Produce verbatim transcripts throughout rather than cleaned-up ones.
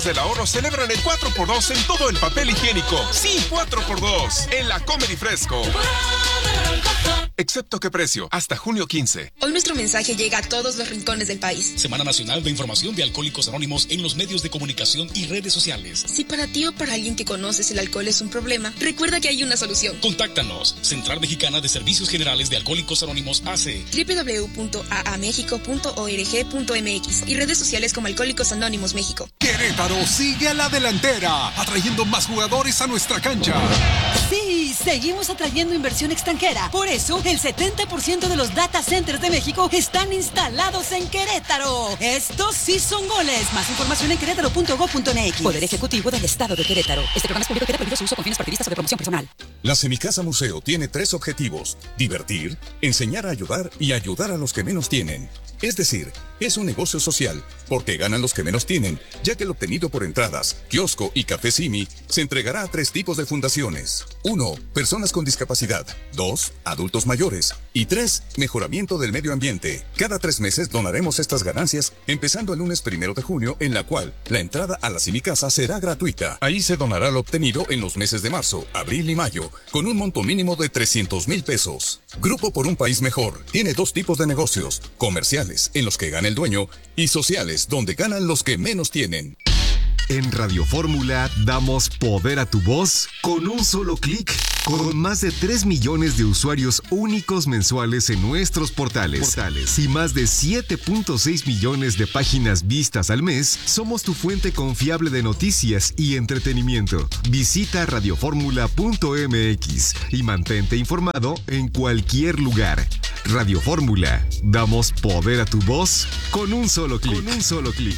Amigos del ahorro celebran el cuatro por dos en todo el papel higiénico. Sí, cuatro por dos en la Comer y Fresco. Excepto qué precio, hasta junio quince. Hoy nuestro mensaje llega a todos los rincones del país. Semana Nacional de Información de Alcohólicos Anónimos en los medios de comunicación y redes sociales. Si para ti o para alguien que conoces el alcohol es un problema, recuerda que hay una solución. Contáctanos. Central Mexicana de Servicios Generales de Alcohólicos Anónimos A C. doble u doble u doble u punto a a méxico punto org punto m x y redes sociales como Alcohólicos Anónimos México. Querétaro sigue a la delantera, atrayendo más jugadores a nuestra cancha. Sí, seguimos atrayendo inversión extranjera. Por eso, el setenta por ciento de los data centers de México están instalados en Querétaro. Estos sí son goles. Más información en querétaro punto gob punto m x. Poder Ejecutivo del Estado de Querétaro. Este programa es público y queda prohibido su uso con fines partidistas o de promoción personal. La Semicasa Museo tiene tres objetivos: divertir, enseñar a ayudar y ayudar a los que menos tienen. Es decir, es un negocio social, porque ganan los que menos tienen, ya que el obtenido por entradas, kiosco y café Simi se entregará a tres tipos de fundaciones. Uno, personas con discapacidad. Dos, adultos mayores. Y tres, mejoramiento del medio ambiente. Cada tres meses donaremos estas ganancias, empezando el lunes primero de junio, en la cual la entrada a la Semicasa será gratuita. Ahí se donará lo obtenido en los meses de marzo, abril y mayo, con un monto mínimo de trescientos mil pesos. Grupo por un País Mejor tiene dos tipos de negocios: comerciales, en los que gana el dueño, y sociales, donde ganan los que menos tienen. En Radio Fórmula damos poder a tu voz con un solo clic. Con más de tres millones de usuarios únicos mensuales en nuestros portales, portales y más de siete punto seis millones de páginas vistas al mes, somos tu fuente confiable de noticias y entretenimiento. Visita radio fórmula punto m x y mantente informado en cualquier lugar. Radio Fórmula, damos poder a tu voz con un solo clic. Con un solo clic.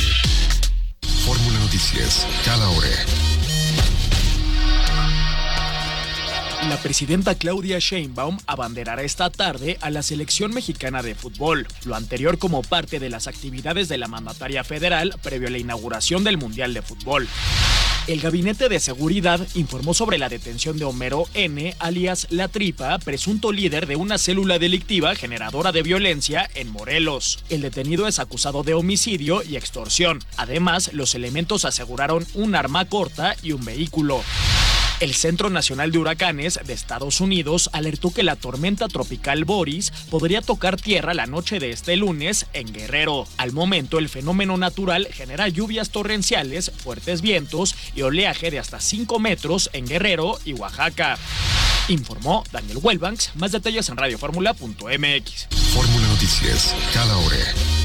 Fórmula Noticias, cada hora. La presidenta Claudia Sheinbaum abanderará esta tarde a la selección mexicana de fútbol, lo anterior como parte de las actividades de la mandataria federal previo a la inauguración del Mundial de Fútbol. El Gabinete de Seguridad informó sobre la detención de Homero N., alias La Tripa, presunto líder de una célula delictiva generadora de violencia en Morelos. El detenido es acusado de homicidio y extorsión. Además, los elementos aseguraron un arma corta y un vehículo. El Centro Nacional de Huracanes de Estados Unidos alertó que la tormenta tropical Boris podría tocar tierra la noche de este lunes en Guerrero. Al momento, el fenómeno natural genera lluvias torrenciales, fuertes vientos y oleaje de hasta cinco metros en Guerrero y Oaxaca. Informó Daniel Wellbanks. Más detalles en radio fórmula punto m x. Fórmula Noticias, cada hora.